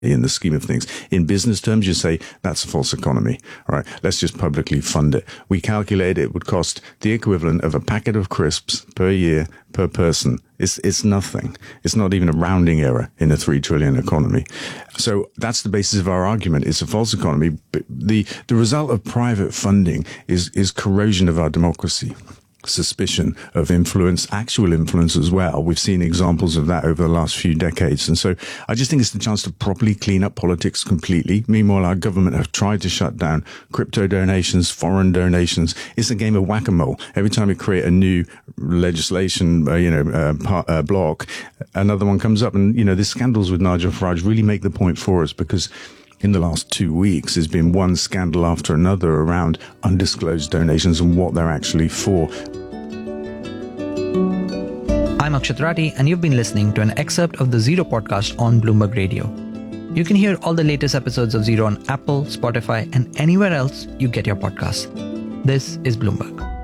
in the scheme of things. In business terms, you say that's a false economy. All right, let's just publicly fund it. We calculate it would cost the equivalent of a packet of crisps per year per person. It's nothing. It's not even a rounding error in a 3 trillion economy. So that's the basis of our argument. It's a false economy. But the result of private funding is corrosion of our democracy. Suspicion of influence, actual influence as well. We've seen examples of that over the last few decades. And so I just think it's the chance to properly clean up politics completely. Meanwhile, our government have tried to shut down crypto donations, foreign donations. It's a game of whack-a-mole. Every time we create a new legislation, block, another one comes up. And, these scandals with Nigel Farage really make the point for us, because in the last 2 weeks, there's been one scandal after another around undisclosed donations and what they're actually for. I'm Akshat Rathi, and you've been listening to an excerpt of the Zero podcast on Bloomberg Radio. You can hear all the latest episodes of Zero on Apple, Spotify, and anywhere else you get your podcasts. This is Bloomberg.